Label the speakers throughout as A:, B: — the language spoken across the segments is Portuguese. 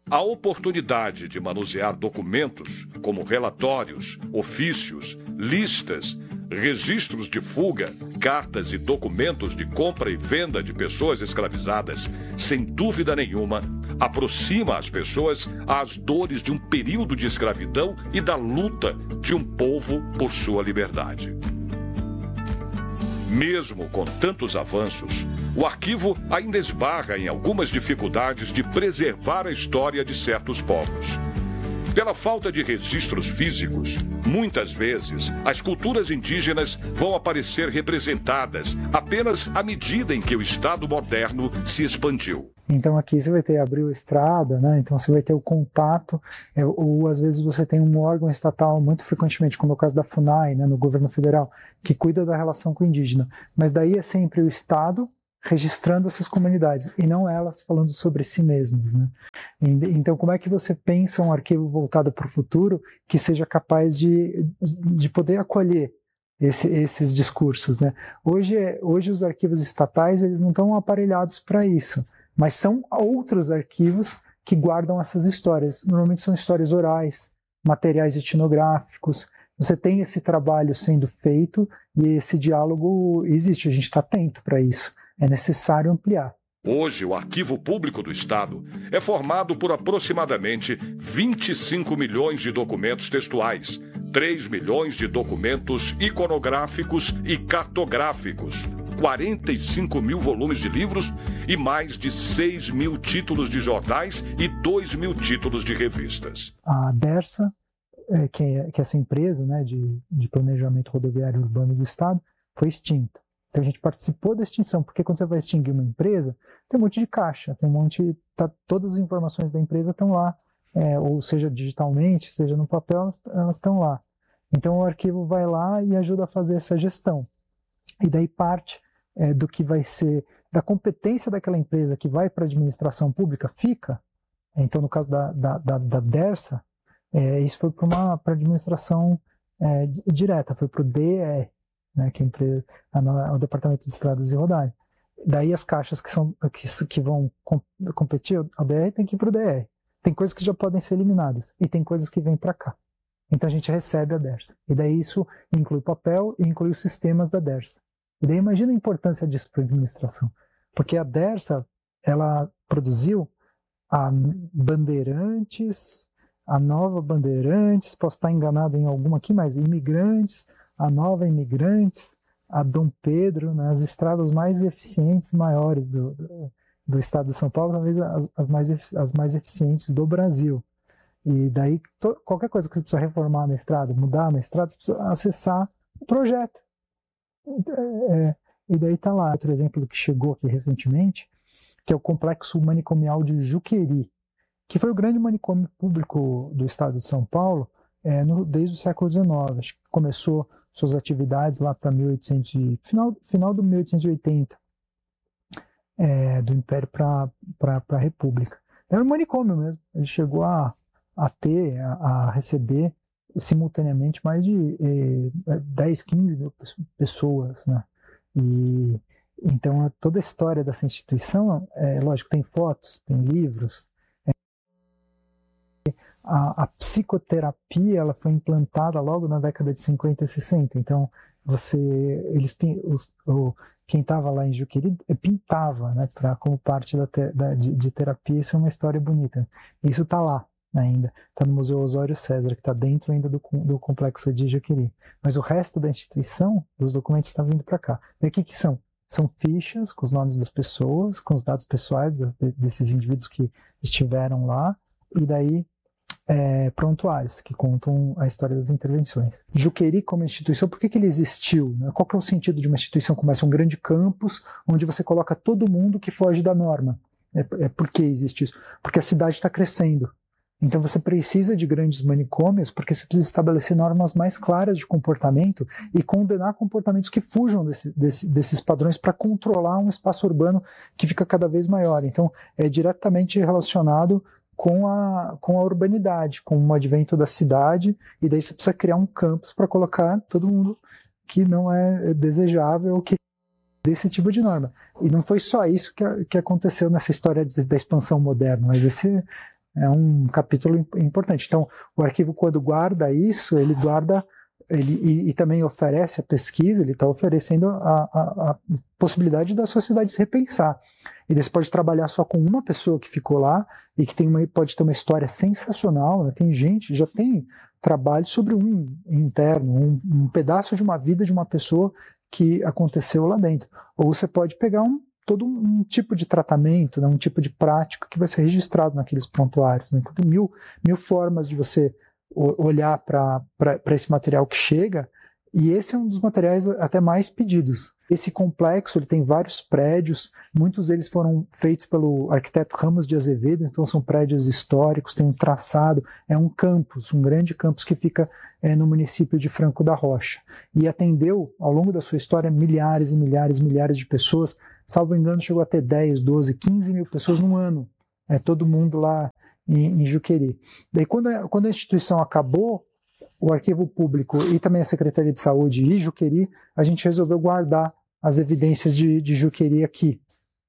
A: A oportunidade de manusear documentos como relatórios, ofícios, listas, registros de fuga, cartas e documentos de compra e venda de pessoas escravizadas, sem dúvida nenhuma, aproxima as pessoas às dores de um período de escravidão e da luta de um povo por sua liberdade. Mesmo com tantos avanços, o arquivo ainda esbarra em algumas dificuldades de preservar a história de certos povos. Pela falta de registros físicos, muitas vezes as culturas indígenas vão aparecer representadas apenas à medida em que o Estado moderno se expandiu.
B: Então aqui você vai ter abriu estrada, né? Então você vai ter o contato, ou às vezes você tem um órgão estatal, muito frequentemente, como é o caso da FUNAI, né, no governo federal, que cuida da relação com o indígena. Mas daí é sempre o Estado registrando essas comunidades, e não elas falando sobre si mesmas, né? Então como é que você pensa um arquivo voltado para o futuro que seja capaz de poder acolher esses discursos, né? Hoje os arquivos estatais eles não estão aparelhados para isso, mas são outros arquivos que guardam essas histórias. Normalmente são histórias orais, materiais etnográficos. Você tem esse trabalho sendo feito e esse diálogo existe, a gente está atento para isso. É necessário ampliar.
A: Hoje, o Arquivo Público do Estado é formado por aproximadamente 25 milhões de documentos textuais, 3 milhões de documentos iconográficos e cartográficos, 45 mil volumes de livros e mais de 6 mil títulos de jornais e 2 mil títulos de revistas.
B: A DERSA, que é essa empresa, né, de planejamento rodoviário urbano do Estado, foi extinta. Então a gente participou da extinção, porque quando você vai extinguir uma empresa, tem um monte de caixa, todas as informações da empresa estão lá, ou seja digitalmente, seja no papel, elas estão lá. Então o arquivo vai lá e ajuda a fazer essa gestão. E daí parte do que vai ser, da competência daquela empresa que vai para a administração pública, fica. Então no caso da DERSA, isso foi para a administração direta, foi para o DER, né, que é o Departamento de Estradas e Rodagem. Daí as caixas que vão competir, o DR tem que ir para o DR. Tem coisas que já podem ser eliminadas e tem coisas que vêm para cá. Então a gente recebe a DERSA. E daí isso inclui papel e inclui os sistemas da DERSA. E daí imagina a importância disso para a administração. Porque a DERSA, ela produziu a Bandeirantes, a Nova Bandeirantes, posso estar enganado em alguma aqui, mas Imigrantes, a Nova Imigrantes, a Dom Pedro, né, as estradas mais eficientes, maiores do estado de São Paulo, talvez as mais eficientes do Brasil. E daí, qualquer coisa que você precisa reformar na estrada, mudar na estrada, você precisa acessar o projeto. E daí está lá, outro exemplo que chegou aqui recentemente, que é o Complexo Manicomial de Juqueri, que foi o grande manicômio público do estado de São Paulo desde o século XIX. Acho que começou suas atividades lá para final do 1880, do Império para a República. Era um manicômio mesmo. Ele chegou a receber simultaneamente mais de 10, 15 mil pessoas, né? E então toda a história dessa instituição, lógico, tem fotos, tem livros. A psicoterapia ela foi implantada logo na década de 50 e 60. Então quem estava lá em Juqueri pintava, né, como parte de terapia. Isso é uma história bonita. Isso está lá ainda, está no Museu Osório César, que está dentro ainda do complexo de Juqueri. Mas o resto da instituição, dos documentos, está vindo para cá. E o que são? São fichas com os nomes das pessoas, com os dados pessoais desses indivíduos que estiveram lá, e daí prontuários que contam a história das intervenções. Juqueri como instituição, por que ele existiu? Né? Qual que é o sentido de uma instituição como essa? Um grande campus onde você coloca todo mundo que foge da norma. Por que existe isso? Porque a cidade está crescendo. Então você precisa de grandes manicômios porque você precisa estabelecer normas mais claras de comportamento e condenar comportamentos que fujam desses padrões para controlar um espaço urbano que fica cada vez maior. Então é diretamente relacionado com a urbanidade, com o advento da cidade, e daí você precisa criar um campus para colocar todo mundo que não é desejável, que desse tipo de norma. E não foi só isso que aconteceu nessa história da expansão moderna, mas É um capítulo importante. Então, o arquivo, quando guarda isso, ele guarda e também oferece a pesquisa, ele está oferecendo a possibilidade da sociedade se repensar. E você pode trabalhar só com uma pessoa que ficou lá e que pode ter uma história sensacional, né? Tem gente, já tem trabalho sobre um interno, um pedaço de uma vida de uma pessoa que aconteceu lá dentro. Ou você pode pegar todo um tipo de tratamento, né? Um tipo de prática que vai ser registrado naqueles prontuários. Né? Então, tem mil formas de você olhar para esse material que chega, e esse é um dos materiais até mais pedidos. Esse complexo ele tem vários prédios, muitos deles foram feitos pelo arquiteto Ramos de Azevedo, então são prédios históricos, tem um traçado, é um campus, um grande campus que fica no município de Franco da Rocha, e atendeu, ao longo da sua história, milhares e milhares e milhares de pessoas, salvo engano, chegou a ter 10, 12, 15 mil pessoas num ano, todo mundo lá em Juqueri. Daí, quando a instituição acabou, o arquivo público e também a Secretaria de Saúde e Juqueri, a gente resolveu guardar as evidências de Juqueri aqui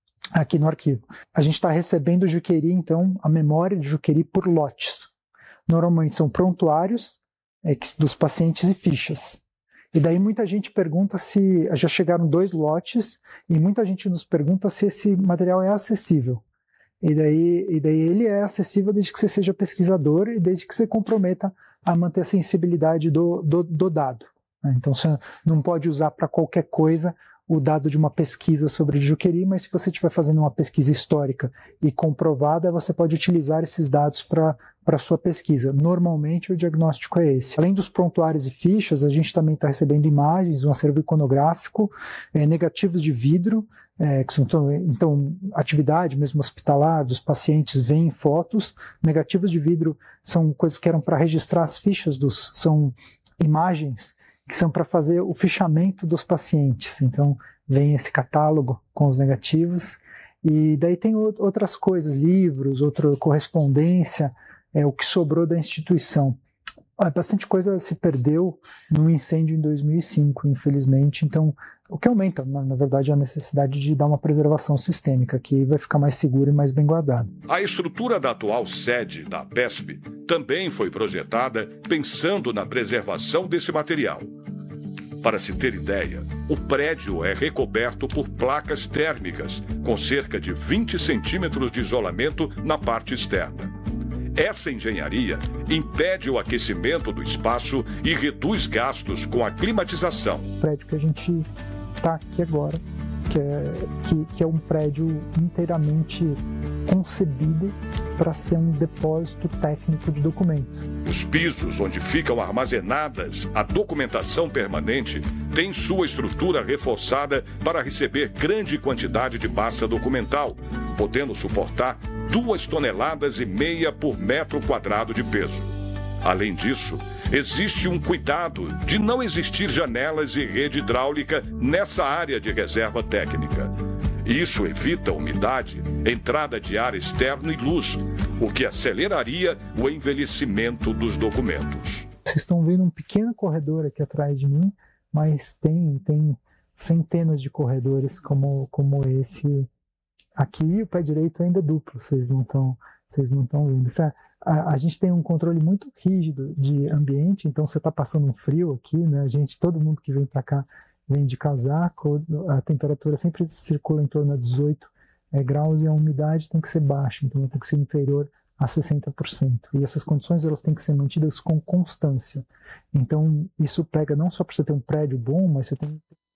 B: no arquivo. A gente está recebendo Juqueri, então, a memória de Juqueri por lotes. Normalmente são prontuários dos pacientes e fichas. E daí muita gente pergunta se já chegaram 2 lotes, e muita gente nos pergunta se esse material é acessível. E daí ele é acessível desde que você seja pesquisador e desde que você comprometa a manter a sensibilidade do dado. Né? Então você não pode usar para qualquer coisa o dado de uma pesquisa sobre Juqueri, mas se você estiver fazendo uma pesquisa histórica e comprovada, você pode utilizar esses dados para a sua pesquisa. Normalmente o diagnóstico é esse. Além dos prontuários e fichas, a gente também está recebendo imagens, um acervo iconográfico, negativos de vidro, que são então atividade mesmo hospitalar dos pacientes, vêm fotos. Negativos de vidro são coisas que eram para registrar as fichas, são imagens que são para fazer o fichamento dos pacientes. Então, vem esse catálogo com os negativos. E daí tem outras coisas, livros, outra correspondência, o que sobrou da instituição. Bastante coisa se perdeu no incêndio em 2005, infelizmente. Então, o que aumenta, na verdade, a necessidade de dar uma preservação sistêmica, que vai ficar mais seguro e mais bem guardado.
A: A estrutura da atual sede da APESP também foi projetada pensando na preservação desse material. Para se ter ideia, o prédio é recoberto por placas térmicas, com cerca de 20 centímetros de isolamento na parte externa. Essa engenharia impede o aquecimento do espaço e reduz gastos com a climatização.
B: O prédio que a gente está aqui agora, que é um prédio inteiramente concebido para ser um depósito técnico de documentos.
A: Os pisos onde ficam armazenadas a documentação permanente têm sua estrutura reforçada para receber grande quantidade de massa documental, podendo suportar 2,5 toneladas por metro quadrado de peso. Além disso, existe um cuidado de não existir janelas e rede hidráulica nessa área de reserva técnica. Isso evita umidade, entrada de ar externo e luz, o que aceleraria o envelhecimento dos documentos.
B: Vocês estão vendo um pequeno corredor aqui atrás de mim, mas tem centenas de corredores como esse aqui. O pé direito ainda é duplo, vocês não estão vendo. A gente tem um controle muito rígido de ambiente, então você está passando um frio aqui, né? Todo mundo que vem para cá vem de casaco, a temperatura sempre circula em torno a 18 graus e a umidade tem que ser baixa, então tem que ser inferior a 60%. E essas condições elas têm que ser mantidas com constância. Então isso pega não só para você ter um prédio bom, mas você tem